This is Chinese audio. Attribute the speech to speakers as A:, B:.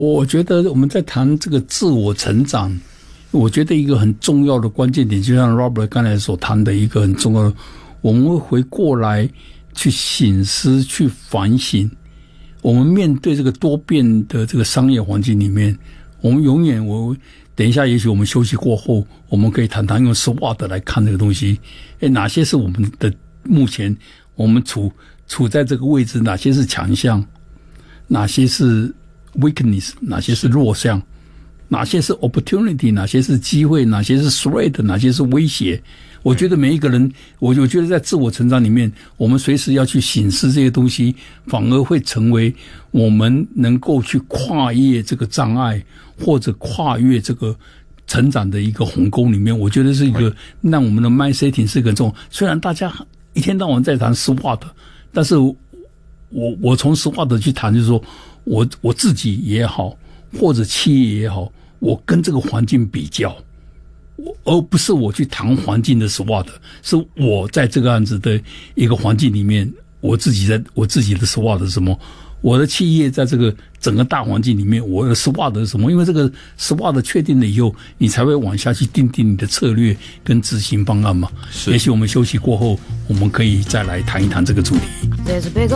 A: 我觉得我们在谈这个自我成长，我觉得一个很重要的关键点，就像 Robert 刚才所谈的一个很重要的，我们会回过来去省思、去反省。我们面对这个多变的这个商业环境里面，我们永远，等一下也许我们休息过后，我们可以谈谈用 SWOT 来看这个东西。哪些是我们的目前我们处在这个位置，哪些是强项，哪些是 weakness， 哪些是弱项，哪些是 opportunity， 哪些是机会，哪些是 threat， 哪些是威胁。我觉得每一个人，我觉得在自我成长里面，我们随时要去省思这些东西，反而会成为我们能够去跨越这个障碍，或者跨越这个成长的一个鸿沟里面。我觉得是一个让我们的 mindsetting 是一个重要。虽然大家一天到晚在谈 SWOT， 但是我从 SWOT 去谈，就是说我自己也好，或者企业也好，我跟这个环境比较。而不是我去谈环境的 SWOT， 是我在这个样子的一个环境里面，我自己的 SWOT 是什么？我的企业在这个整个大环境里面，我的 SWOT 是什么？因为这个 SWOT 确定了以后，你才会往下去定你的策略跟执行方案嘛。也许我们休息过后，我们可以再来谈一谈这个主题。